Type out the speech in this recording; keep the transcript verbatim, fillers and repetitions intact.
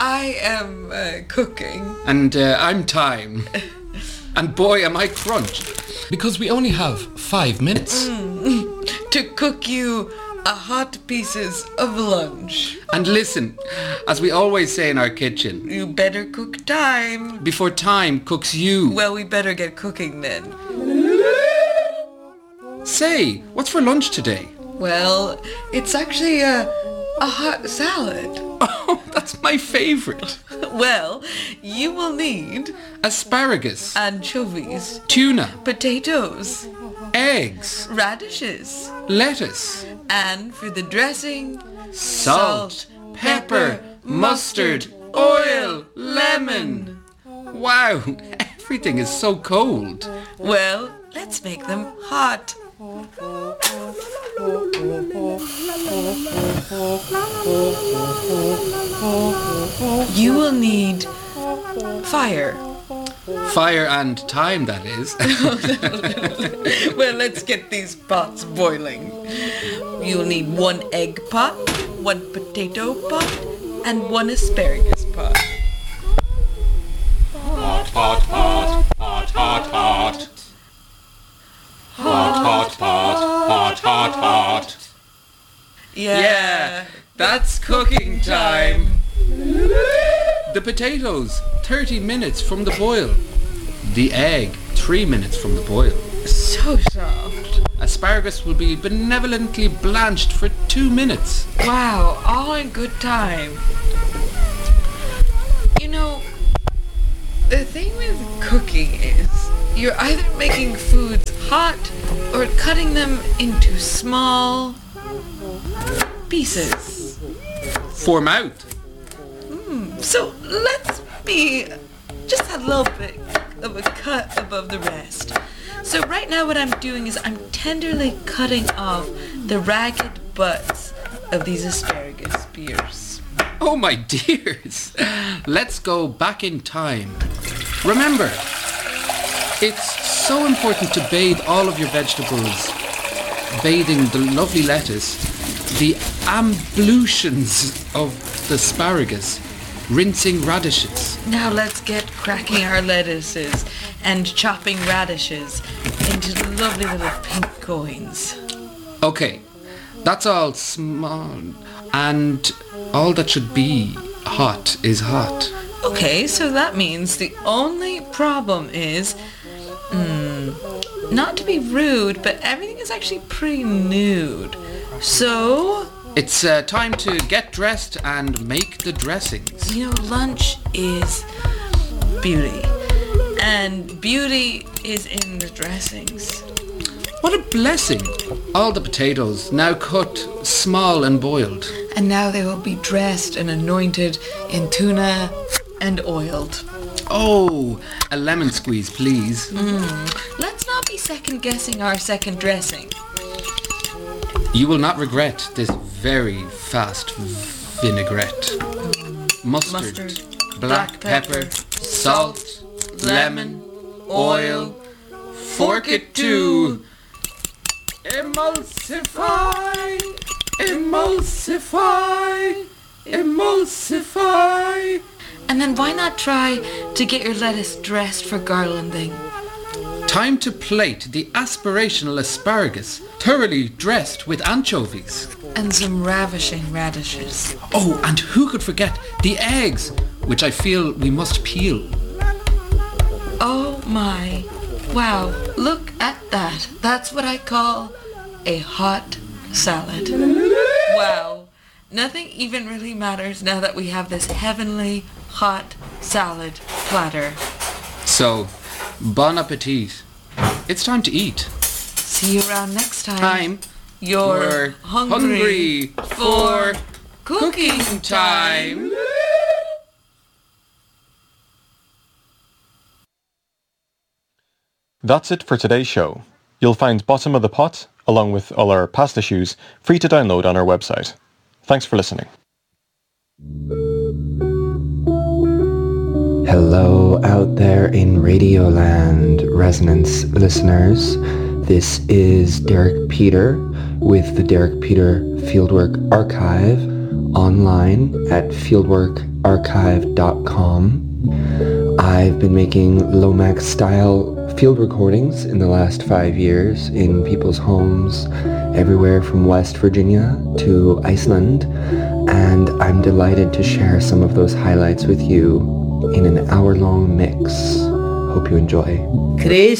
I am uh, cooking. And uh, I'm Time. And boy, am I crunched. Because we only have five minutes. Mm. To cook you a hot pieces of lunch. And listen, as we always say in our kitchen, you better cook time. Before time cooks you. Well, we better get cooking then. Say, what's for lunch today? Well, it's actually a, a hot salad. Oh, that's my favourite. Well, you will need asparagus, anchovies, tuna, potatoes, eggs, radishes, lettuce, and for the dressing, salt, salt pepper, mustard, oil, lemon. Wow, everything is so cold. Well, let's make them hot. You will need fire. Fire and time, that is. Well, let's get these pots boiling. You'll need one egg pot, one potato pot, and one asparagus pot. Hot, hot, hot, hot, hot, hot. Hot, hot, hot, hot, hot, hot. Yeah, yeah, that's cooking time. The potatoes, thirty minutes from the boil. The egg, three minutes from the boil. So soft. Asparagus will be benevolently blanched for two minutes. Wow, all in good time. You know, the thing with cooking is you're either making foods hot or cutting them into small pieces. For mouth. Mm, so let's be just a little bit of a cut above the rest. So right now what I'm doing is I'm tenderly cutting off the ragged butts of these asparagus spears. Oh my dears, let's go back in time. Remember, it's so important to bathe all of your vegetables, bathing the lovely lettuce, the ablutions of the asparagus, rinsing radishes. Now let's get cracking our lettuces and chopping radishes into lovely little pink coins. Okay, that's all small, and all that should be hot is hot. Okay, so that means the only problem is, mm, not to be rude, but everything is actually pretty nude. So it's uh, time to get dressed and make the dressings. You know, lunch is beauty, and beauty is in the dressings. What a blessing! All the potatoes now cut small and boiled. And now they will be dressed and anointed in tuna and oiled. Oh, a lemon squeeze, please. Mm. Let's not be second guessing our second dressing. You will not regret this very fast vinaigrette. Mustard, Mustard black, black pepper, pepper, salt, lemon, oil, fork it to emulsify, emulsify, emulsify. And then why not try to get your lettuce dressed for garlanding? Time to plate the aspirational asparagus, thoroughly dressed with anchovies. And some ravishing radishes. Oh, and who could forget the eggs, which I feel we must peel. Oh my. Wow, look at that. That's what I call a hot salad. Wow. Nothing even really matters now that we have this heavenly hot salad platter. So, bon appetit. It's time to eat. See you around next time. Time. You're, You're hungry, hungry for cooking, cooking time. That's it for today's show. You'll find Bottom of the Pot, along with all our past issues, free to download on our website. Thanks for listening. Hello out there in Radioland, Resonance listeners. This is Derek Peter with the Derek Peter Fieldwork Archive online at fieldwork archive dot com. I've been making Lomax style field recordings in the last five years in people's homes everywhere from West Virginia to Iceland, and I'm delighted to share some of those highlights with you in an hour-long mix. Hope you enjoy. Chris